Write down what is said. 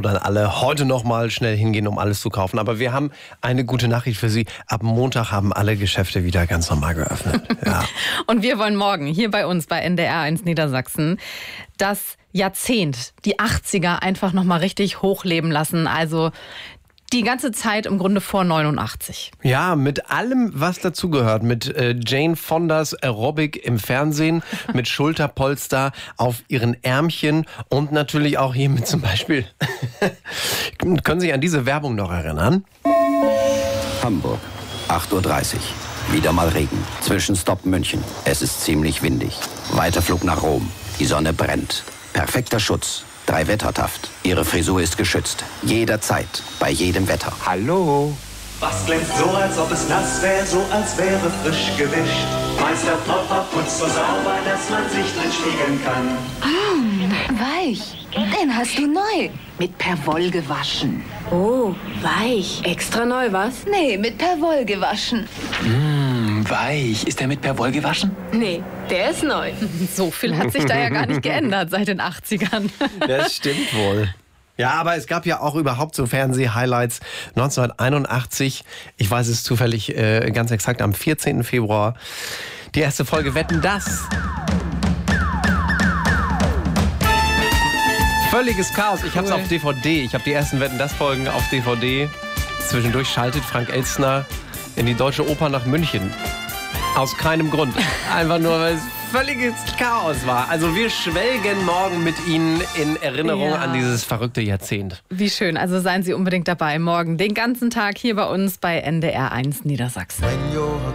dann alle heute noch mal schnell hingehen, um alles zu kaufen. Aber wir haben eine gute Nachricht für Sie. Ab Montag haben alle Geschäfte wieder ganz normal geöffnet. Ja. Und wir wollen morgen hier bei uns bei NDR 1 Niedersachsen das Jahrzehnt, die 80er, einfach noch mal richtig hochleben lassen. Also die ganze Zeit im Grunde vor 89. Ja, mit allem, was dazugehört. Mit Jane Fondas Aerobic im Fernsehen, mit Schulterpolster auf ihren Ärmchen und natürlich auch hier mit zum Beispiel, können Sie sich an diese Werbung noch erinnern? Hamburg, 8:30 Uhr. Wieder mal Regen. Zwischenstopp München. Es ist ziemlich windig. Weiterflug nach Rom. Die Sonne brennt. Perfekter Schutz. 3 Wettertaft. Ihre Frisur ist geschützt. Jederzeit. Bei jedem Wetter. Hallo? Was glänzt so, als ob es nass wäre, so als wäre frisch gewischt. Meister Propper putzt so sauber, dass man sich drin spiegeln kann. Weich. Den hast du neu. Mit Perwoll gewaschen. Oh, weich. Extra neu, was? Nee, mit Perwoll gewaschen. Weich. Ist der mit Perwoll gewaschen? Nee, der ist neu. So viel hat sich da ja gar nicht geändert seit den 80ern. Das stimmt wohl. Ja, aber es gab ja auch überhaupt so Fernseh-Highlights. 1981, ich weiß es zufällig ganz exakt, am 14. Februar, die erste Folge Wetten, dass. Völliges Chaos. Ich hab's auf DVD. Ich habe die ersten Wetten, dass Folgen auf DVD. Zwischendurch schaltet Frank Elstner in die Deutsche Oper nach München. Aus keinem Grund. Einfach nur, weil es völliges Chaos war. Also wir schwelgen morgen mit Ihnen in Erinnerung an dieses verrückte Jahrzehnt. Wie schön. Also seien Sie unbedingt dabei morgen den ganzen Tag hier bei uns bei NDR 1 Niedersachsen.